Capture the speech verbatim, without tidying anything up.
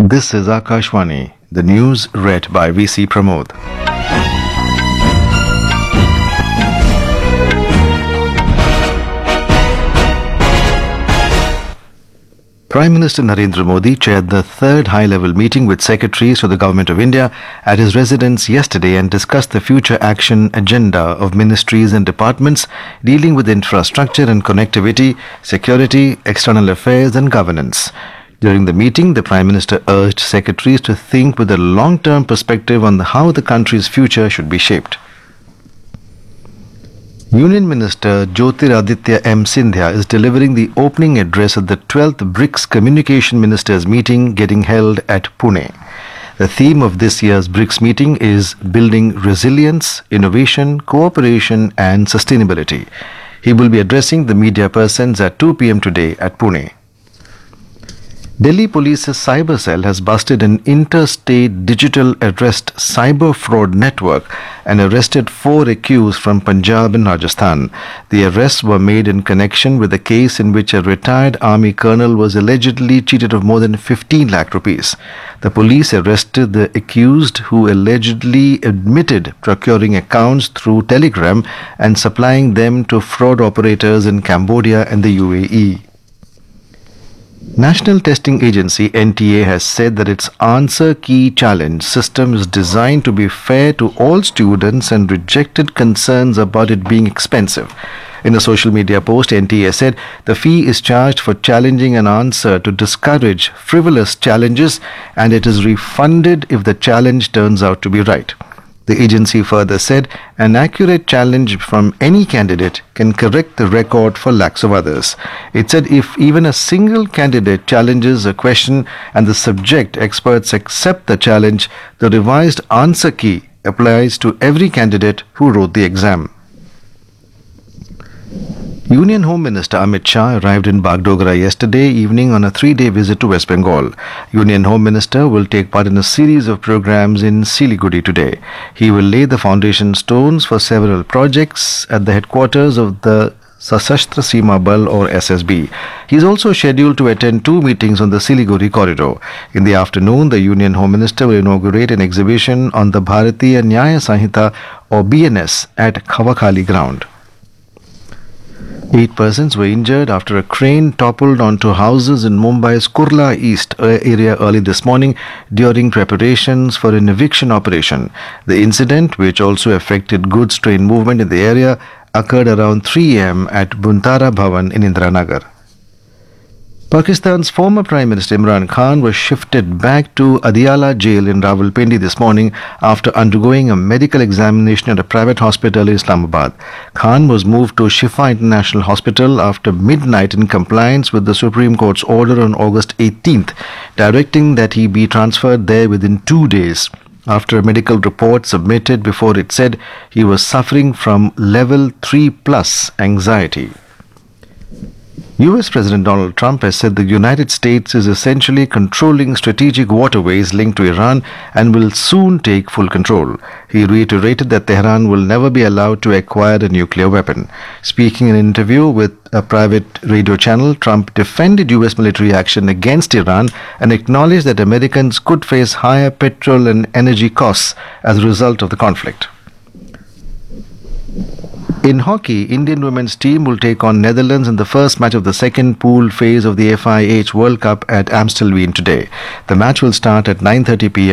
This is Akashvani, the news read by V C Pramod. Prime Minister Narendra Modi chaired the third high-level meeting with secretaries to the Government of India at his residence yesterday and discussed the future action agenda of ministries and departments dealing with infrastructure and connectivity, security, external affairs and governance. During the meeting, the Prime Minister urged secretaries to think with a long-term perspective on how the country's future should be shaped. Union Minister Jyotiraditya M. Scindia is delivering the opening address at the twelfth BRICS Communication Ministers meeting getting held at Pune. The theme of this year's BRICS meeting is Building Resilience, Innovation, Cooperation and Sustainability. He will be addressing the media persons at two p.m. today at Pune. Delhi Police's cyber cell has busted an interstate digital arrest cyber fraud network and arrested four accused from Punjab and Rajasthan. The arrests were made in connection with a case in which a retired army colonel was allegedly cheated of more than fifteen lakh rupees. The police arrested the accused who allegedly admitted procuring accounts through Telegram and supplying them to fraud operators in Cambodia and the U A E. National Testing Agency N T A has said that its Answer Key Challenge system is designed to be fair to all students and rejected concerns about it being expensive. In a social media post, N T A said the fee is charged for challenging an answer to discourage frivolous challenges and it is refunded if the challenge turns out to be right. The agency further said an accurate challenge from any candidate can correct the record for lakhs of others. It said if even a single candidate challenges a question and the subject experts accept the challenge, the revised answer key applies to every candidate who wrote the exam. Union Home Minister Amit Shah arrived in Bagdogra yesterday evening on a three-day visit to West Bengal. Union Home Minister will take part in a series of programs in Siliguri today. He will lay the foundation stones for several projects at the headquarters of the Sashastra Seema Bal or S S B. He is also scheduled to attend two meetings on the Siliguri corridor. In the afternoon, the Union Home Minister will inaugurate an exhibition on the Bharatiya Nyaya Sanhita or B N S at Khavakhali ground. Eight persons were injured after a crane toppled onto houses in Mumbai's Kurla East area early this morning during preparations for an eviction operation. The incident, which also affected goods train movement in the area, occurred around three a.m. at Buntara Bhavan in Indiranagar. Pakistan's former Prime Minister Imran Khan was shifted back to Adiala jail in Rawalpindi this morning after undergoing a medical examination at a private hospital in Islamabad. Khan was moved to Shifa International Hospital after midnight in compliance with the Supreme Court's order on August eighteenth, directing that he be transferred there within two days. After a medical report submitted before it said he was suffering from level three plus anxiety. U S President Donald Trump has said the United States is essentially controlling strategic waterways linked to Iran and will soon take full control. He reiterated that Tehran will never be allowed to acquire a nuclear weapon. Speaking in an interview with a private radio channel, Trump defended U S military action against Iran and acknowledged that Americans could face higher petrol and energy costs as a result of the conflict. In hockey, Indian women's team will take on Netherlands in the first match of the second pool phase of the F I H World Cup at Amstelveen today. The match will start at nine thirty p.m.